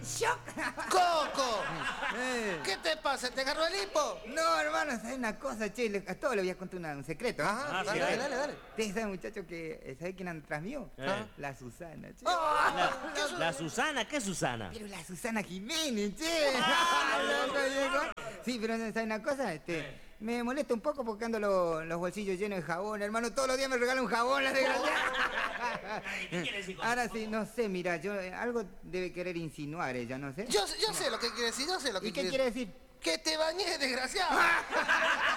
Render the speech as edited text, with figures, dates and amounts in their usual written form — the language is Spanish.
shock. ¡Coco! ¿Qué te pasa? ¿Te agarró el hipo? No, hermano, ¿sabes una cosa, che? A todos le voy a contar un secreto. Ajá, sí, dale. ¿Ustedes saben, muchacho, que ¿sabe quién anda tras mío? La Susana, che. La Susana, ¿qué Susana? Pero la Susana Jiménez, che. Sí, pero ¿saben una cosa? Me molesta un poco porque ando los bolsillos llenos de jabón, hermano. Todos los días me regalan un jabón, la desgraciada. ¿Qué quiere decir con Ahora eso? sí, no sé, mira, yo algo debe querer insinuar ella, no sé. Yo sé lo que quiere decir, yo sé lo que ¿Y qué quiere decir? ¡Que te bañé, desgraciado!